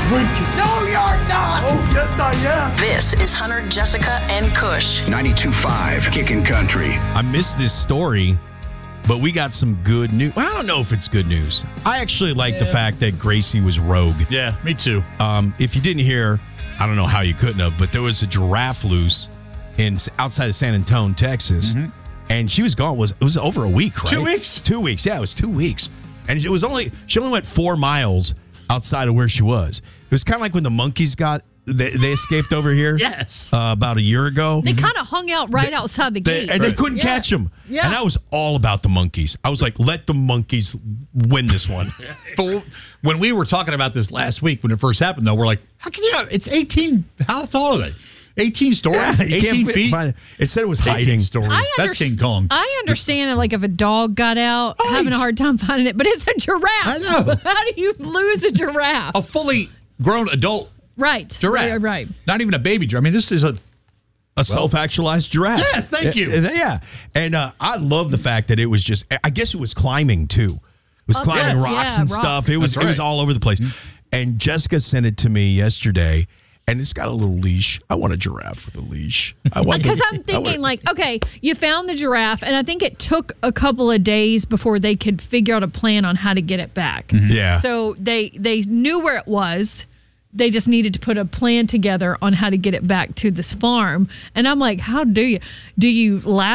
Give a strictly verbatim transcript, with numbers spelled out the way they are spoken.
drinking. No, you're not. Oh, yes, I am. This is Hunter, Jessica, and Kush. ninety-two point five Kickin' Country. I missed this story, but we got some good news. Well, I don't know if it's good news. I actually like yeah. the fact that Gracie was rogue. Yeah, me too. Um, if you didn't hear, I don't know how you couldn't have, but there was a giraffe loose in outside of San Antonio, Texas, mm-hmm. and she was gone. Was it was over a week, right? Two weeks. Two weeks. Yeah, it was two weeks, and it was only she only went four miles outside of where she was. It was kind of like when the monkeys got. They, they escaped over here. Yes, uh, about a year ago. They kind of hung out right they, outside the they, gate, and right. they couldn't yeah. catch them. Yeah. And I was all about the monkeys. I was like, let the monkeys win this one. For, when we were talking about this last week, when it first happened, though, we're like, how can you have? It's eighteen. How tall are they? eighteen stories. Yeah, eighteen feet. Find it. It said it was hiding. Stories. I That's King Kong. I understand it. Like if a dog got out, right. having a hard time finding it, but it's a giraffe. I know. How do you lose a giraffe? A fully grown adult. Right. Giraffe. Right, right. Not even a baby giraffe. I mean, this is a... A well, self-actualized giraffe. Yes, thank you. Yeah. And uh, I love the fact that it was just, I guess it was climbing too. It was oh, climbing yes, rocks yeah, and rocks. stuff. It was right. it was all over the place. Mm-hmm. And Jessica sent it to me yesterday, and it's got a little leash. I want a giraffe with a leash. Because I'm thinking, like, okay, you found the giraffe, and I think it took a couple of days before they could figure out a plan on how to get it back. Mm-hmm. Yeah. So they they knew where it was. They just needed to put a plan together on how to get it back to this farm. And I'm like, how do you? Do you laugh?